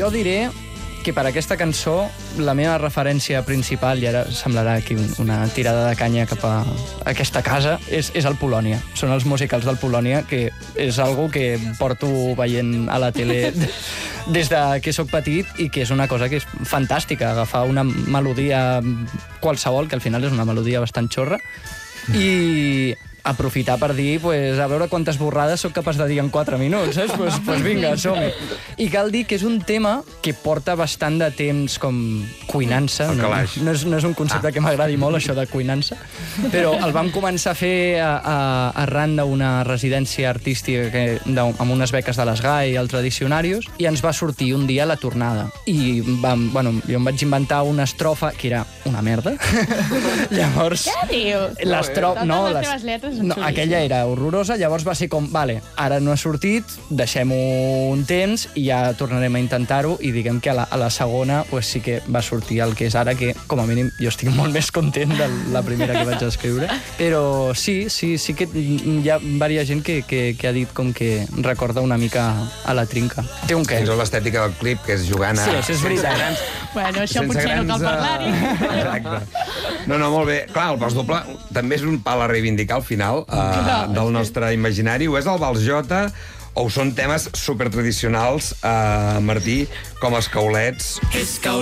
Jo diré que per aquesta cançó la meva referència principal, i ara semblarà aquí una tirada de canya cap a aquesta casa, és el Polònia. Són els musicals del Polònia, que és algo que porto veient a la tele des de que sóc petit i que és una cosa que és fantàstica, agafar una melodia qualsevol, que al final és una melodia bastant xorra, i aprofitar per dir, pues, a veure quantes borrades sóc capaç de dir en 4 minuts, saps? Pues vinga, som-hi. I cal dir que és un tema que porta bastant de temps com cuinant-se. No és un concepte que m'agradi molt, això de cuinant-se, però el vam començar a fer arran d'una residència artística amb unes beques de l'ESGAE i el Tradicionarius, i ens va sortir un dia la tornada. I jo em vaig inventar una estrofa que era una merda. Llavors... Què dius? L'estrofa... No, les teves lletres... No, aquella era horrorosa, llavors va ser com, vale, ara no ha sortit, deixem-ho un temps i ja tornarem a intentar-ho, i diguem que a la segona pues, sí que va sortir el que és ara, que com a mínim jo estic molt més content de la primera que vaig escriure. Però sí que hi ha diversa gent que ha dit com que recorda una mica a la trinca. Té un què? Fins l'estètica del clip, que és jugant a... Sí, és veritat. Bueno, això potser no cal parlar-hi. Exacte. No, molt bé. Clar, el Vals Doble també és un pal a reivindicar al final del nostre imaginari. O és el Vals Jota o són temes supertradicionals, Martí, com els caulets.